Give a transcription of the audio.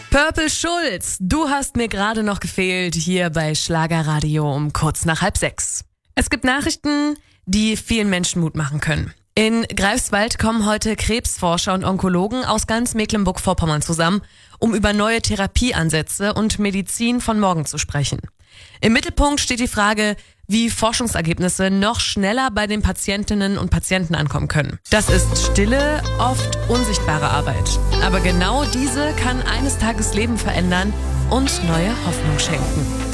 Purple Schulz, du hast mir gerade noch gefehlt hier bei Schlagerradio um kurz nach 5:30. Es gibt Nachrichten, die vielen Menschen Mut machen können. In Greifswald kommen heute Krebsforscher und Onkologen aus ganz Mecklenburg-Vorpommern zusammen, um über neue Therapieansätze und Medizin von morgen zu sprechen. Im Mittelpunkt steht die Frage, wie Forschungsergebnisse noch schneller bei den Patientinnen und Patienten ankommen können. Das ist stille, oft unsichtbare Arbeit. Aber genau diese kann eines Tages Leben verändern und neue Hoffnung schenken.